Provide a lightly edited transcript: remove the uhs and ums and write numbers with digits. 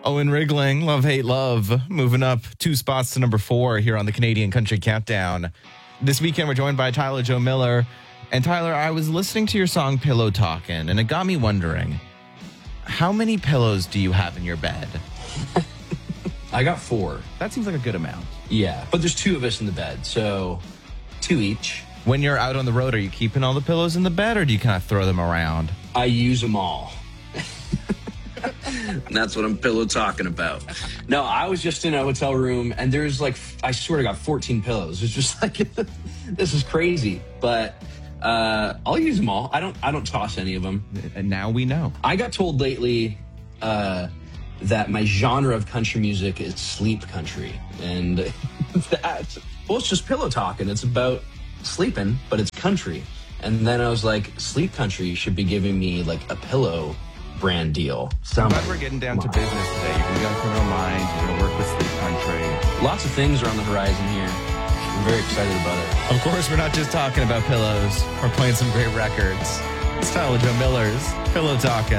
Owen Rigling, Love, Hate, Love, moving up 2 spots to number 4 here on the Canadian Country Countdown. This weekend, we're joined by Tyler Joe Miller. And Tyler, I was listening to your song Pillow Talkin', and it got me wondering, how many pillows do you have in your bed? I got 4. That seems like a good amount. Yeah, but there's 2 of us in the bed, so 2 each. When you're out on the road, are you keeping all the pillows in the bed, or do you kind of throw them around? I use them all. And that's what I'm pillow talking about. No, I was just in a hotel room, and there's like, I swear to God, 14 pillows. It's just like, this is crazy. But I'll use them all. I don't toss any of them. And now we know. I got told lately that my genre of country music is sleep country. And it's just pillow talking. It's about sleeping, but it's country. And then I was like, sleep country should be giving me like a pillow brand deal. I'm glad we're getting down to business today. You're going to be on Criminal Minds. You're going to work with Sleep Country. Lots of things are on the horizon here. I'm very excited about it. Of course, we're not just talking about pillows. We're playing some great records. It's Tyler Joe Miller's Pillow Talkin'.